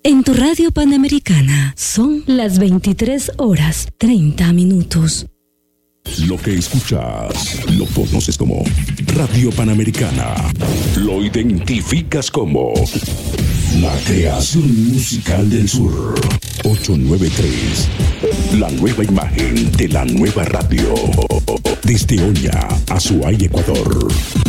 En tu radio Panamericana son las 23:30. Lo que escuchas lo conoces como Radio Panamericana. Lo identificas como la creación musical del sur. 893. La nueva imagen de la nueva radio. Desde Oña, Azuay, Ecuador.